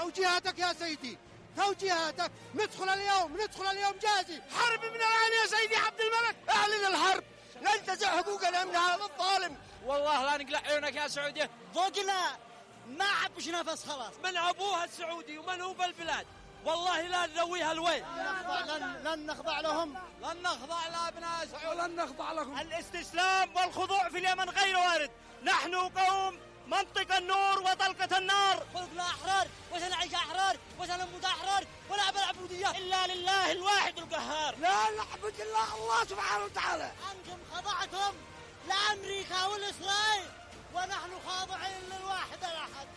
توجيهاتك يا سيدي، توجيهاتك. ندخل اليوم جاهزين. حرب من الآن يا سيدي عبد الملك، اعلن الحرب، ننتزع حقوقنا من هذا الظالم. والله لا نقلع عيونك يا سعودية. ضقنا ما عبش نفس خلاص. من أبوها السعودي ومن هو بالبلاد، والله لا نذويها الويل. لن نخضع لهم، لن نخضع لأبناء سعود، ولن نخضع لهم. الاستسلام والخضوع في اليمن غير وارد. نحن قوم منطق النور وطلقة النار. خلقنا أحرار وسنعيش أحرار وسنموت أحرار، ولا بالعبودية إلا لله الواحد القهار. لا نعبد إلا الله سبحانه وتعالى. أنتم خضعتم لأمريكا والإسرائيل، ونحن خاضعين للواحد الأحد.